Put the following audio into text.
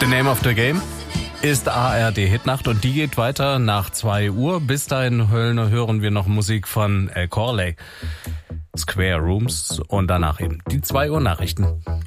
The Name of the Game ist ARD Hitnacht und die geht weiter nach 2 Uhr. Bis dahin hören wir noch Musik von Corley, Square Rooms und danach eben die 2 Uhr Nachrichten.